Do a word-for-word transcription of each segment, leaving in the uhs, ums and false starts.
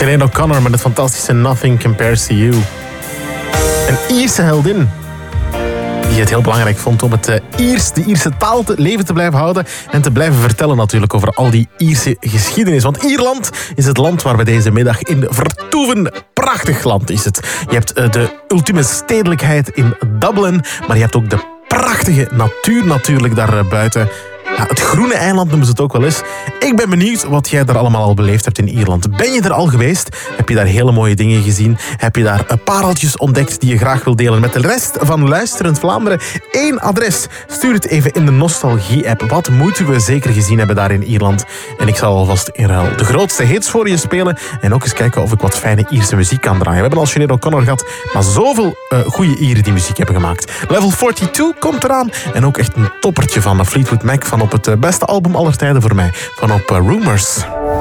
Sinead O'Connor met het fantastische Nothing Compares to You. Een Ierse heldin die het heel belangrijk vond om het uh, Iers, de Ierse taal te leven te blijven houden en te blijven vertellen natuurlijk over al die Ierse geschiedenis. Want Ierland is het land waar we deze middag in vertoeven. Prachtig land is het. Je hebt uh, de ultieme stedelijkheid in Dublin, maar je hebt ook de prachtige natuur natuurlijk daar buiten. Ja, het groene eiland noemen ze het ook wel eens. Ik ben benieuwd wat jij daar allemaal al beleefd hebt in Ierland. Ben je er al geweest? Heb je daar hele mooie dingen gezien? Heb je daar pareltjes ontdekt die je graag wil delen met de rest van Luisterend Vlaanderen? Eén adres. Stuur het even in de Nostalgie-app. Wat moeten we zeker gezien hebben daar in Ierland? En ik zal alvast in ruil de grootste hits voor je spelen. En ook eens kijken of ik wat fijne Ierse muziek kan draaien. We hebben al Sinead O'Connor gehad, maar zoveel uh, goede Ieren die muziek hebben gemaakt. Level tweeënveertig komt eraan. En ook echt een toppertje van Fleetwood Mac van op het beste album aller tijden voor mij. Van op uh, Rumors.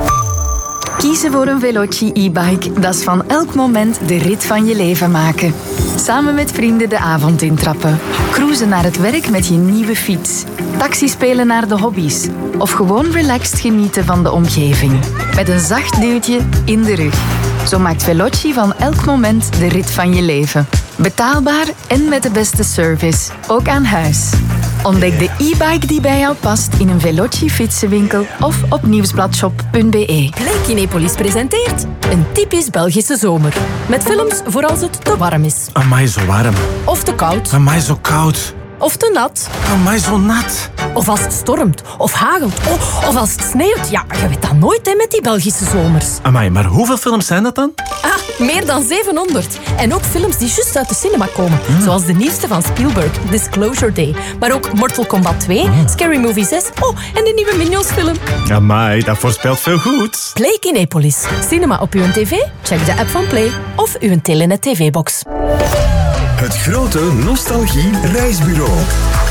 Kiezen voor een Veloci e-bike, dat is van elk moment de rit van je leven maken. Samen met vrienden de avond intrappen. Cruisen naar het werk met je nieuwe fiets. Taxi spelen naar de hobby's. Of gewoon relaxed genieten van de omgeving. Met een zacht duwtje in de rug. Zo maakt Veloci van elk moment de rit van je leven. Betaalbaar en met de beste service. Ook aan huis. Ontdek de e-bike die bij jou past in een Veloci fietsenwinkel of op nieuwsbladshop punt b e. Play Kinepolis presenteert een typisch Belgische zomer. Met films voor als het te warm is. Amai, zo warm. Of te koud. Amai, zo koud. Of te nat. Amai, zo nat. Of als het stormt. Of hagelt. Oh, of als het sneeuwt. Ja, je weet dat nooit hè, met die Belgische zomers. Amai, maar hoeveel films zijn dat dan? Ah, meer dan zevenhonderd. En ook films die juist uit de cinema komen. Mm. Zoals de nieuwste van Spielberg, Disclosure Day. Maar ook Mortal Kombat twee, mm. Scary Movie zes. Oh, en de nieuwe Minions film. Amai, dat voorspelt veel goed. Play Kinepolis. Cinema op uw tv? Check de app van Play. Of uw Telenet tv-box. Het grote Nostalgie Reisbureau.